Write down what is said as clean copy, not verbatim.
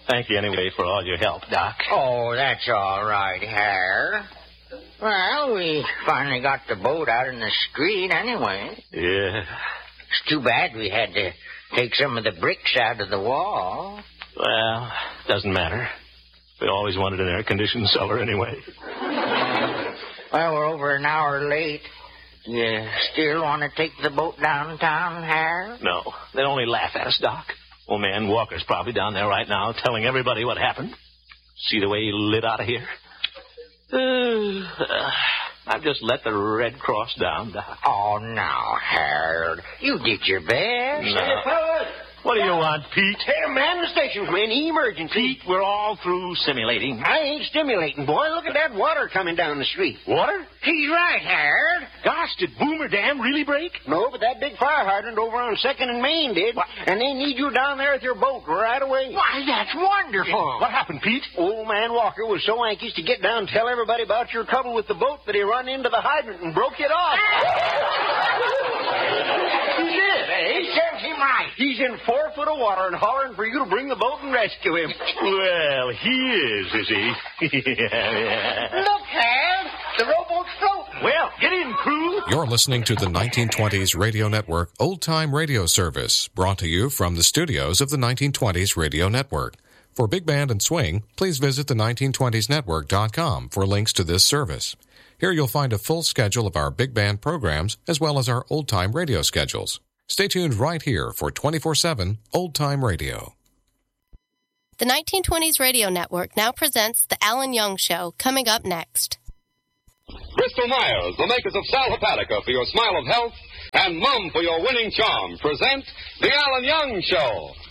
Thank you anyway for all your help, Doc. Oh, that's all right, Hare. Well, we finally got the boat out in the street anyway. Yeah. It's too bad we had to take some of the bricks out of the wall. Well, doesn't matter. We always wanted an air-conditioned cellar anyway. Well, we're over an hour late. You still want to take the boat downtown, Hare? No, they'd only laugh at us, Doc. Old man Walker's probably down there right now telling everybody what happened. See the way he lit out of here? I've just let the Red Cross down, Doc. Oh, now, Harold, you did your best. No. Hey, fellas. What do you want, Pete? Hey, man, the station's in emergency. Pete, we're all through simulating. I ain't stimulating, boy. Look at that water coming down the street. Water? He's right, Harold. Gosh, did Boomer Dam really break? No, but that big fire hydrant over on 2nd and Main did. What? And they need you down there with your boat right away. Why, that's wonderful. What happened, Pete? Old man Walker was so anxious to get down and tell everybody about your trouble with the boat that he run into the hydrant and broke it off. He did, eh? Serves him right. He's in 4 foot of water and hollering for you to bring the boat and rescue him. Well, he is he? Yeah. Look, Harold, the rowboat's floating. Well, get in, crew. You're listening to the 1920s Radio Network Old Time Radio Service, brought to you from the studios of the 1920s Radio Network. For Big Band and Swing, please visit the 1920snetwork.com for links to this service. Here you'll find a full schedule of our big band programs as well as our old-time radio schedules. Stay tuned right here for 24/7 old-time radio. The 1920s Radio Network now presents The Alan Young Show, coming up next. Bristol Myers, the makers of Sal Hepatica for your smile of health and Mum for your winning charm, present The Alan Young Show.